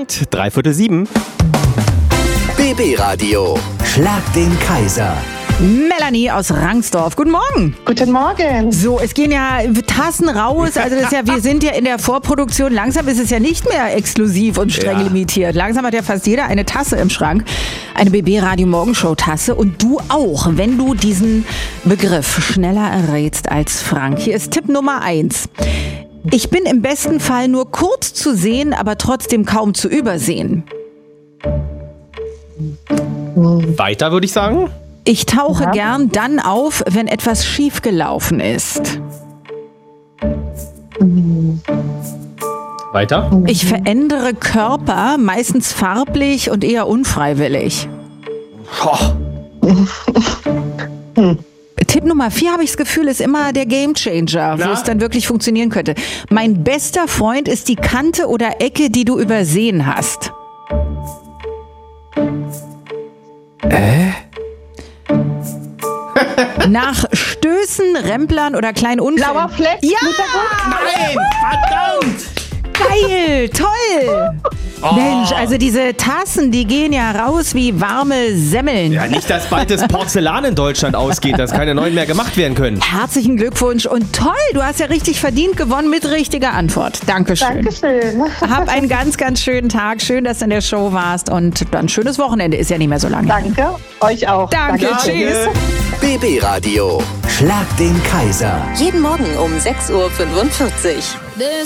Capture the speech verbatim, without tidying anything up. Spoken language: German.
Zeit, dreiviertel sieben. B B Radio. Schlag den Kaiser. Melanie aus Rangsdorf. Guten Morgen. Guten Morgen. So, es gehen ja Tassen raus. Also das ist ja, wir sind ja in der Vorproduktion. Langsam ist es ja nicht mehr exklusiv und streng Ja. limitiert. Langsam hat ja fast jeder eine Tasse im Schrank. Eine B B Radio Morgenshow Tasse. Und du auch, wenn du diesen Begriff schneller errätst als Frank. Hier ist Tipp Nummer eins. Ich bin im besten Fall nur kurz zu sehen, aber trotzdem kaum zu übersehen. Weiter würde ich sagen. Ich tauche Ja. gern dann auf, wenn etwas schiefgelaufen ist. Weiter. Ich verändere Körper, meistens farblich und eher unfreiwillig. Oh, Tipp Nummer vier, habe ich das Gefühl, ist immer der Gamechanger, wo Na? es dann wirklich funktionieren könnte. Mein bester Freund ist die Kante oder Ecke, die du übersehen hast. Äh? Nach Stößen, Remplern oder kleinen Unfällen. Blauer Fleck. Ja! Nein, verdammt! Geil, toll! Oh. Mensch, also diese Tassen, die gehen ja raus wie warme Semmeln. Ja, nicht, dass bald das Porzellan in Deutschland ausgeht, dass keine neuen mehr gemacht werden können. Herzlichen Glückwunsch und toll, du hast ja richtig verdient gewonnen mit richtiger Antwort. Dankeschön. Dankeschön. Hab einen ganz, ganz schönen Tag. Schön, dass du in der Show warst und dann schönes Wochenende. Ist ja nicht mehr so lange. Danke. Euch auch. Danke, Danke. tschüss. B B Radio. Schlag den Kaiser. Jeden Morgen um sechs Uhr fünfundvierzig.